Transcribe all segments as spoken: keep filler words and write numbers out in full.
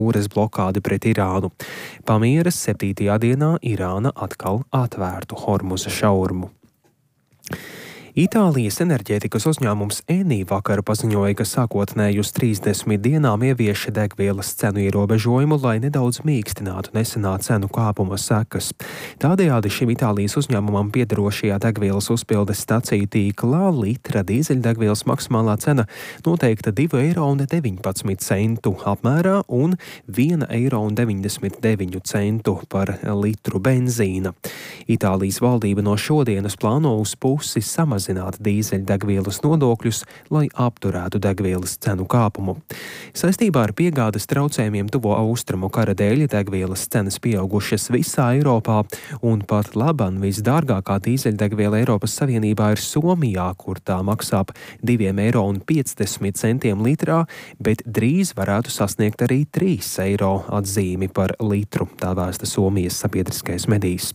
jūras blokādi pret Irānu. Pamieras septītajā dienā Irāna atkal atvērtu Hormuza šaurumu. Itālijas enerģētikas uzņēmums Eni vakar paziņoja, ka sākotnēji uz trīsdesmit dienām ievieš degvielas cenu ierobežojumu, lai nedaudz mīkstinātu nesenā cenu kāpuma sekas. Tādējādi šim Itālijas uzņēmumam piederošajā degvielas uzpildes staciju tīklā litra dīzeļdegvielas maksimālā cena noteikta divi eiro un deviņpadsmit centu apmērā un viena eiro un deviņdesmit deviņu centu par litru benzīna. Itālijas valdība no šodienas plāno uz pusi samazināt samazināt dīzeļdegvielas nodokļus, lai apturētu degvielas cenu kāpumu. Saistībā ar piegādes traucējumiem tuvo austrumu kara dēļ degvielas cenas pieaugušas visā Eiropā, un pat laban visdārgākā dīzeļdegviela Eiropas Savienībā ir Somijā, kur tā maksā ap divi eiro un piecdesmit centiem litrā, bet drīz varētu sasniegt arī trīs eiro atzīmi par litru, tā vēsta Somijas sabiedriskais medijs.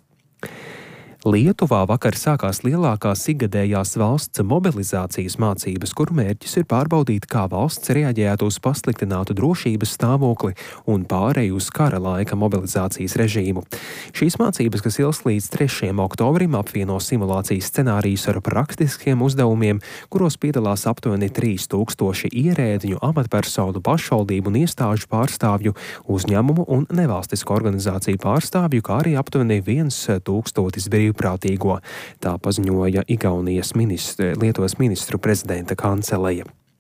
Lietuvā vakar sākās lielākās ikgadējās valsts mobilizācijas mācības, kuru mērķis ir pārbaudīt, kā valsts reaģētu uz pasliktinātu drošības stāvokli un pāreju uz kara laika mobilizācijas režīmu. Šīs mācības, kas ilgs līdz trešajam oktobrim, apvieno simulācijas scenārijus ar praktiskiem uzdevumiem, kuros piedalās aptuveni trīs tūkstoši ierēdņu, amatpersonu, pašvaldību un iestāžu pārstāvju, uzņēmumu un nevalstisko organizāciju pārstāvju, kā arī aptuveni viens tūkstotis brīvprātīgo. Tā paziņoja Igaunijas ministru, Lietuvas ministru prezidenta kanceleja.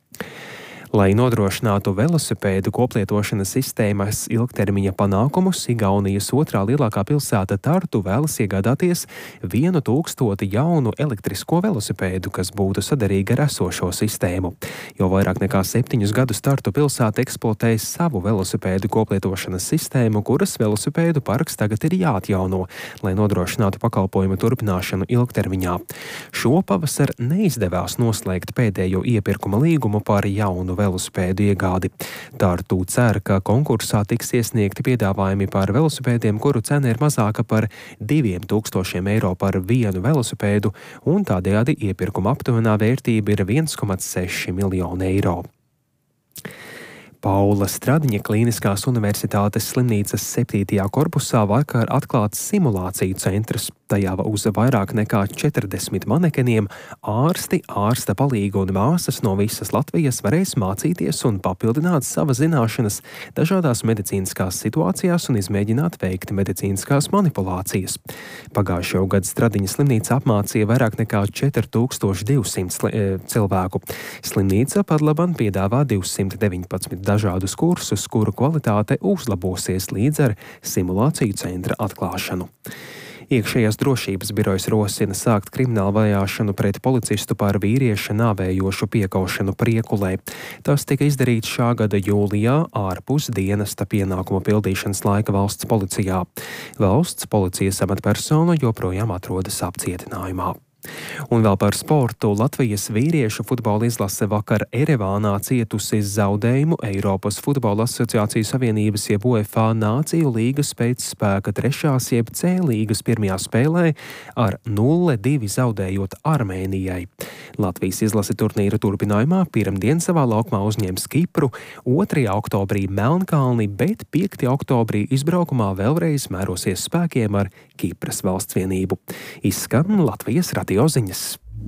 Lai nodrošinātu velosipēdu koplietošanas sistēmas ilgtermiņa panākumus, Igaunijas otrā lielākā pilsēta Tartu vēlas iegādāties vienu tūkstoti jaunu elektrisko velosipēdu, kas būtu saderīga ar esošo sistēmu. Jau vairāk nekā septiņus gadus Tartu pilsēta eksploatēja savu velosipēdu koplietošanas sistēmu, kuras velosipēdu parks tagad ir jāatjauno, lai nodrošinātu pakalpojumu turpināšanu ilgtermiņā. Šopavasar neizdevās noslēgt pēdējo iepirkuma līgumu par jaunu velosipēdu iegādi. Tartu cer, ka konkursā tiks iesniegti piedāvājumi par velosipēdiem, kuru cena ir mazāka par diviem tūkstošiem eiro par vienu velosipēdu, un tādējādi iepirkuma aptuvenā vērtība ir viens komats seši miljoni eiro. Paula Stradiņa Klīniskās universitātes slimnīcas septītajā korpusā vakar atklāts simulāciju centrs. Tajā uz vairāk nekā četrdesmit manekeniem ārsti, ārsta palīga un māsas no visas Latvijas varēs mācīties un papildināt savas zināšanas dažādās medicīniskās situācijās un izmēģināt veikt medicīniskās manipulācijas. Pagājušo gadu Stradiņa slimnīca apmācīja vairāk nekā četri tūkstoši divsimt cilvēku. Slimnīca patlaban piedāvā divsimt deviņpadsmit dažādus kursus, kuru kvalitāte uzlabosies līdz ar simulāciju centra atklāšanu. Iekšējās drošības birojas rosina sākt kriminālu vajāšanu pret policistu par vīrieša nāvējošu piekaušanu Priekulē. Tas tika izdarīts šā gada jūlijā ārpus dienesta pienākumu pildīšanas laika valsts policijā. Valsts policijas amatpersona joprojām atrodas apcietinājumā. Un vēl par sportu. Latvijas vīriešu futbola izlase vakar Erevānā cietusi zaudējumu Eiropas futbola asociāciju savienības jeb UEFA Nāciju līgas pēcspēka trešās jeb C līgas pirmajā spēlē ar nulle divi zaudējot Armēnijai. Latvijas izlase turnīra turpinājumā pirmdien savā laukumā uzņems Kipru, otrajā oktobrī Melnkalni, bet piektajā oktobrī izbraukumā vēlreiz mērosies spēkiem ar Kipras valsts vienību. Izskan Latvijas radio ziņas.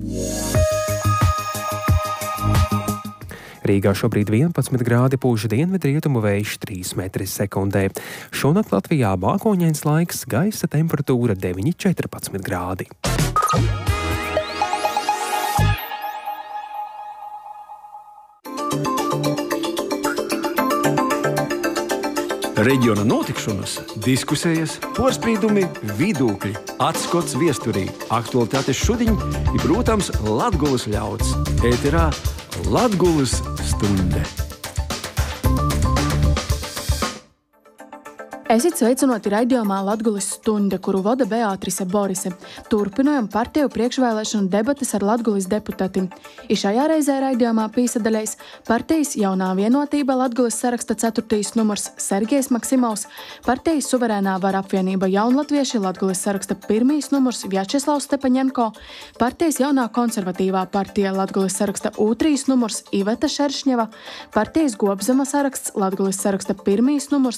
Rīgā šobrīd vienpadsmit grādi, pūš dienvidrietumu vējš trīs metri sekundē. Šonakt Latvijā mākoņains laiks, gaisa temperatūra deviņi četrpadsmit grādi. Reģiona notikšanas, diskusijas, porspīdumi, vidūkļi, atskots viesturī, aktualitātes šodien ir, protams, Latgulas ļauds. Ēterā Latgulas stunde. Esiet sveicināti raidījumā Latgulis stunde, kuru vada Beātrise Borise. Turpinājam partiju priekšvēlēšanu debates ar Latgulis deputātiem. I šajā reizē raidījumā pīsadaļais partijas jaunā vienotība Latgulis saraksta ceturtais numurs Sergejs Maksimovs, partijas suverēnā vara apvienība Jaunlatvieši Latgulis saraksta pirmīs numurs Vjačeslavs Stepaņenko, partijas jaunā konservatīvā partija Latgulis saraksta otrais numurs Iveta Šeršņeva, partijas Gobzema saraksts Latgulis saraksta pirmīs numurs